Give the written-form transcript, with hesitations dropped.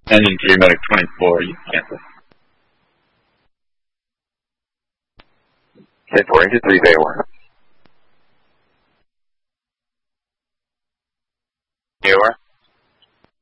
Engine 3, medic 24, you cancel. Okay, 4 engine 3, Bay 1. AOR?